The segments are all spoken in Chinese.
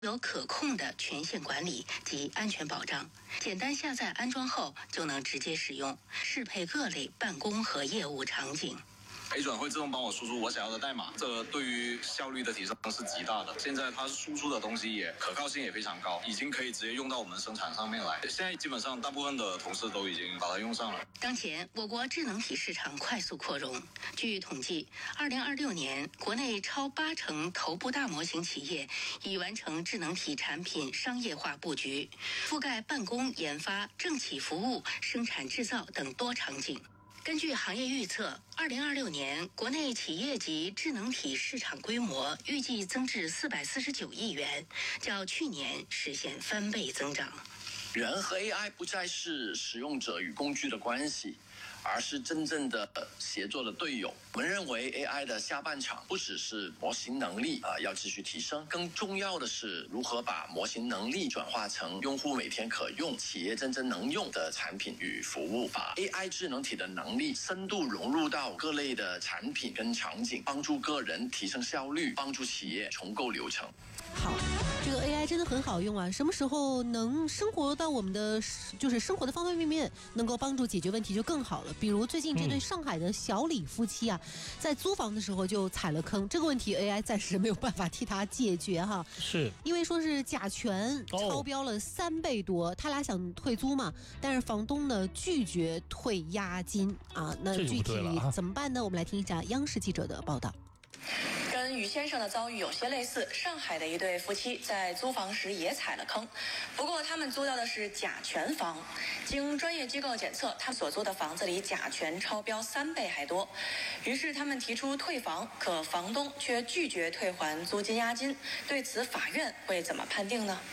有可控的权限管理及安全保障，简单下载安装后就能直接使用，适配各类办公和业务场景。 A 转会自动帮我输出我想要的代码，这对于效率的提升是极大的。现在它输出的东西也可靠性也非常高，已经可以直接用到我们生产上面来。现在基本上大部分的同事都已经把它用上了。 当前我国智能体市场快速扩容，据统计，2026年国内超80%头部大模型企业已完成智能体产品商业化布局，覆盖办公、研发、政企服务、生产制造等多场景。根据行业预测，2026年国内企业级智能体市场规模预计增至449亿元，较去年实现翻倍增长。 人和 AI 不再是使用者与工具的关系，而是真正的协作的队友。我们认为 AI 的下半场不只是模型能力要继续提升，更重要的是如何把模型能力转化成用户每天可用、企业真正能用的产品与服务，把 AI 智能体的能力深度融入到各类的产品跟场景，帮助个人提升效率，帮助企业重构流程。 好，这个 AI 真的很好用啊！什么时候能生活到我们的就是生活的方方面面，能够帮助解决问题就更好了。比如最近这对上海的小李夫妻啊，在租房的时候就踩了坑，这个问题 AI 暂时没有办法替他解决哈。 是因为说是甲醛超标了3倍多，他俩想退租嘛，但是房东呢拒绝退押金啊。那具体怎么办呢？我们来听一下央视记者的报道。 跟于先生的遭遇有些类似，上海的一对夫妻在租房时也踩了坑，不过他们租到的是甲醛房，经专业机构检测，他们所租的房子里甲醛超标3倍还多，于是他们提出退房，可房东却拒绝退还租金押金，对此法院会怎么判定呢？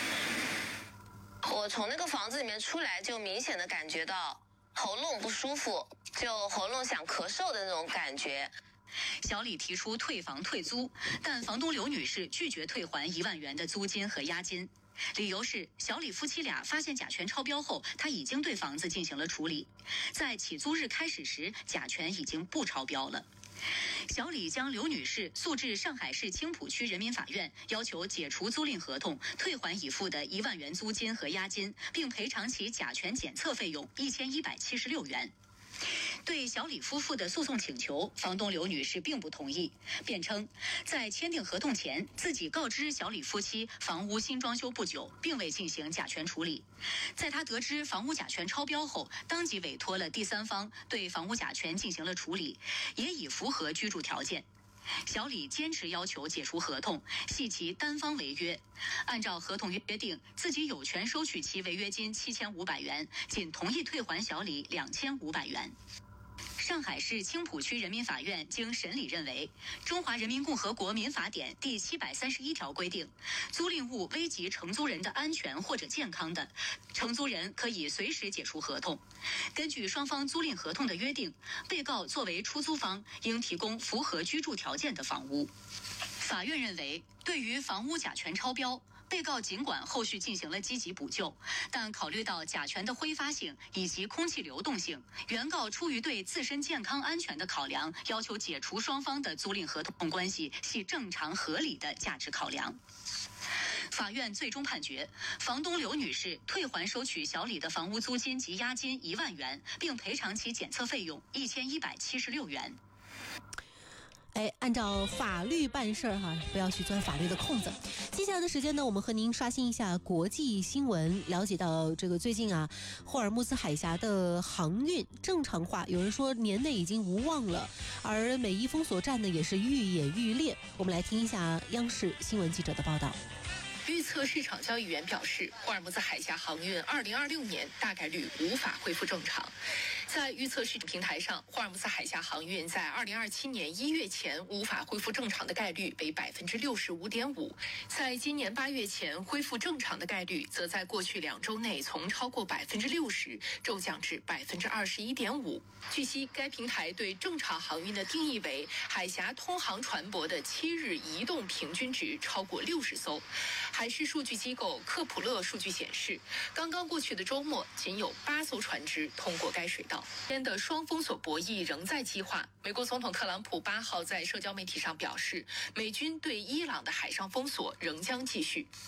我从那个房子里面出来，就明显的感觉到喉咙不舒服，就喉咙想咳嗽的那种感觉。 小李提出退房退租，但房东刘女士拒绝退还1万元的租金和押金，理由是小李夫妻俩发现甲醛超标后，他已经对房子进行了处理，在起租日开始时，甲醛已经不超标了。小李将刘女士诉至上海市青浦区人民法院，要求解除租赁合同，退还已付的1万元租金和押金，并赔偿其甲醛检测费用1176元。对小李夫妇的诉讼请求，房东刘女士并不同意，辩称在签订合同前，自己告知小李夫妻房屋新装修不久，并未进行甲醛处理。在他得知房屋甲醛超标后，当即委托了第三方对房屋甲醛进行了处理，也已符合居住条件。小李坚持要求解除合同，系其单方违约。按照合同约定，自己有权收取其违约金7500元，仅同意退还小李2500元。上海市青浦区人民法院经审理认为，《中华人民共和国民法典》第731条规定，租赁物危及承租人的安全或者健康的，承租人可以随时解除合同。根据双方租赁合同的约定，被告作为出租方，应提供符合居住条件的房屋。法院认为，对于房屋甲醛超标，被告尽管后续进行了积极补救，但考虑到甲醛的挥发性以及空气流动性，原告出于对自身健康安全的考量，要求解除双方的租赁合同关系系正常合理的价值考量。法院最终判决，房东刘女士退还收取小李的房屋租金及押金1万元，并赔偿其检测费用1176元。 按照法律办事哈，不要去钻法律的空子。接下来的时间呢，我们和您刷新一下国际新闻，了解到这个最近啊，霍尔木兹海峡的航运正常化，有人说年内已经无望了，而美伊封锁战呢也是愈演愈烈。我们来听一下央视新闻记者的报道。 预测市场交易员表示，霍尔木兹海峡航运2026年大概率无法恢复正常。在预测市场平台上，霍尔木兹海峡航运在2027年1月前无法恢复正常的概率为65.5%，在今年8月前恢复正常的概率，则在过去2周内从超过60%骤降至21.5%。据悉，该平台对正常航运的定义为海峡通航船舶的7日移动平均值超过60艘。 海事数据机构科普勒数据显示，刚刚过去的周末，仅有8艘船只通过该水道。间的双封锁博弈仍在激化。美国总统特朗普8号在社交媒体上表示，美军对伊朗的海上封锁仍将继续。